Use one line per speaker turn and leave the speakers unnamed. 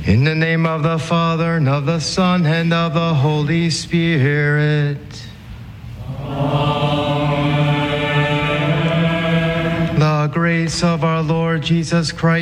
In the name of the Father, and of the Son, and of the Holy Spirit. Amen. The grace of our Lord Jesus Christ